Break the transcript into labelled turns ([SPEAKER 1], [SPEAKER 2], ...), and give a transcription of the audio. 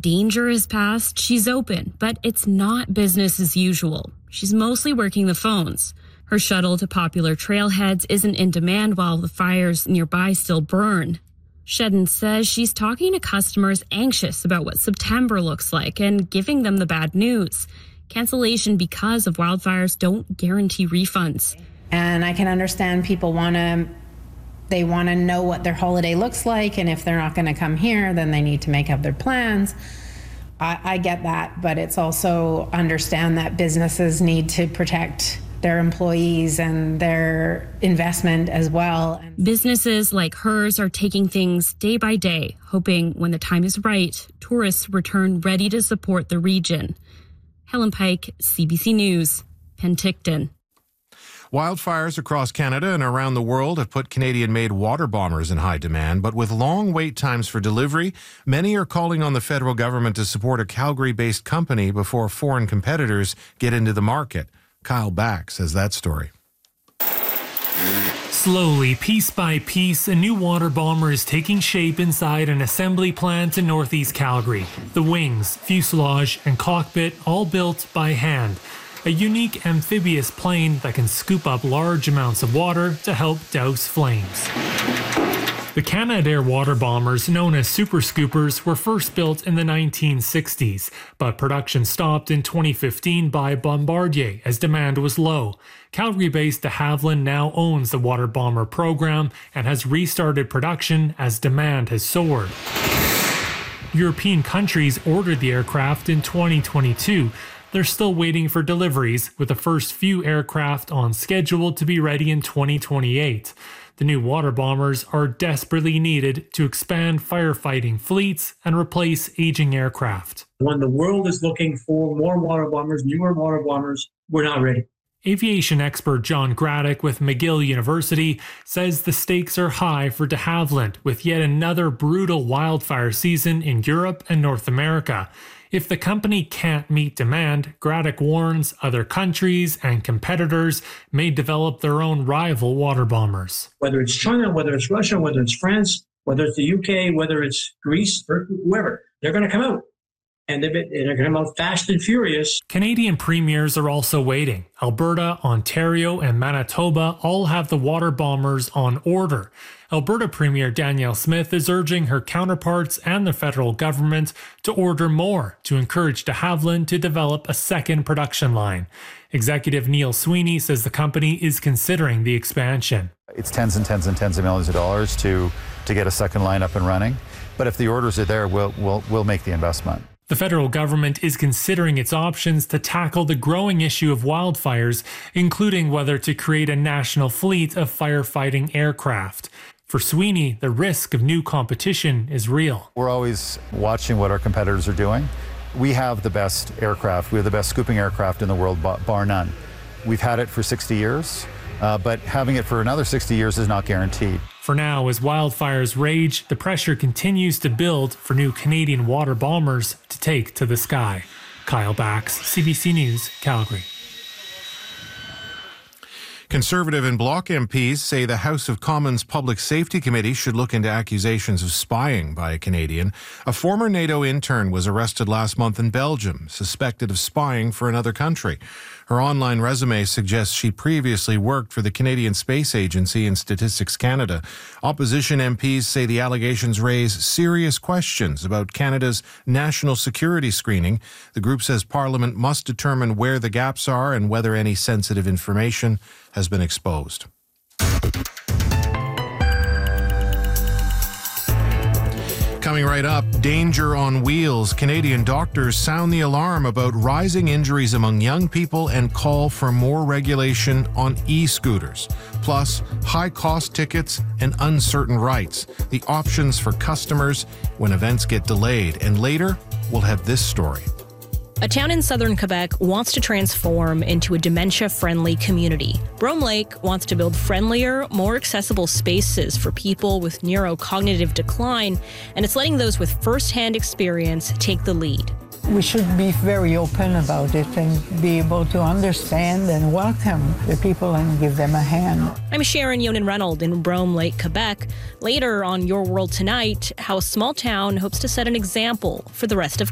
[SPEAKER 1] danger has passed, she's open, but it's not business as usual. She's mostly working the phones. Her shuttle to popular trailheads isn't in demand while the fires nearby still burn. Shedden says she's talking to customers anxious about what September looks like and giving them the bad news. Cancellation because of wildfires don't guarantee refunds.
[SPEAKER 2] And I can understand people want to know what their holiday looks like, and if they're not going to come here, then they need to make up their plans. I get that, but it's also understand that businesses need to protect their employees and their investment as well.
[SPEAKER 1] Businesses like hers are taking things day by day, hoping when the time is right, tourists return ready to support the region. Helen Pike, CBC News, Penticton.
[SPEAKER 3] Wildfires across Canada and around the world have put Canadian-made water bombers in high demand, but with long wait times for delivery, many are calling on the federal government to support a Calgary-based company before foreign competitors get into the market. Kyle Bax has that story.
[SPEAKER 4] Slowly, piece by piece, a new water bomber is taking shape inside an assembly plant in northeast Calgary. The wings, fuselage, and cockpit all built by hand. A unique amphibious plane that can scoop up large amounts of water to help douse flames. The Canadair water bombers, known as Super Scoopers, were first built in the 1960s, but production stopped in 2015 by Bombardier as demand was low. Calgary-based de Havilland now owns the water bomber program and has restarted production as demand has soared. European countries ordered the aircraft in 2022. They're still waiting for deliveries, with the first few aircraft on schedule to be ready in 2028. The new water bombers are desperately needed to expand firefighting fleets and replace aging aircraft.
[SPEAKER 5] When the world is looking for more water bombers, newer water bombers, we're not ready.
[SPEAKER 4] Aviation expert John Graddick with McGill University says the stakes are high for de Havilland, with yet another brutal wildfire season in Europe and North America. If the company can't meet demand, Graddick warns other countries and competitors may develop their own rival water bombers.
[SPEAKER 5] Whether it's China, whether it's Russia, whether it's France, whether it's the UK, whether it's Greece, or whoever, they're going to come out. And they're going to come out fast and furious.
[SPEAKER 4] Canadian premiers are also waiting. Alberta, Ontario, and Manitoba all have the water bombers on order. Alberta Premier Danielle Smith is urging her counterparts and the federal government to order more to encourage de Havilland to develop a second production line. Executive Neil Sweeney says the company is considering the expansion.
[SPEAKER 6] It's tens and tens and tens of millions of dollars to get a second line up and running. But if the orders are there, we'll make the investment.
[SPEAKER 4] The federal government is considering its options to tackle the growing issue of wildfires, including whether to create a national fleet of firefighting aircraft. For Sweeney, the risk of new competition is real.
[SPEAKER 6] We're always watching what our competitors are doing. We have the best aircraft. We have the best scooping aircraft in the world, bar none. We've had it for 60 years, but having it for another 60 years is not guaranteed.
[SPEAKER 4] For now, as wildfires rage, the pressure continues to build for new Canadian water bombers to take to the sky. Kyle Bax, CBC News, Calgary.
[SPEAKER 3] Conservative and Bloc MPs say the House of Commons Public Safety Committee should look into accusations of spying by a Canadian. A former NATO intern was arrested last month in Belgium, suspected of spying for another country. Her online resume suggests she previously worked for the Canadian Space Agency and Statistics Canada. Opposition MPs say the allegations raise serious questions about Canada's national security screening. The group says Parliament must determine where the gaps are and whether any sensitive information has been exposed. Coming right up, danger on wheels. Canadian doctors sound the alarm about rising injuries among young people and call for more regulation on e-scooters. Plus, high-cost tickets and uncertain rights. The options for customers when events get delayed. And later, we'll have this story.
[SPEAKER 7] A town in southern Quebec wants to transform into a dementia-friendly community. Brome Lake wants to build friendlier, more accessible spaces for people with neurocognitive decline, and it's letting those with first-hand experience take the lead.
[SPEAKER 8] We should be very open about it and be able to understand and welcome the people and give them a hand.
[SPEAKER 7] I'm Sharon Yonan-Reynolds in Brome Lake, Quebec. Later on Your World Tonight, how a small town hopes to set an example for the rest of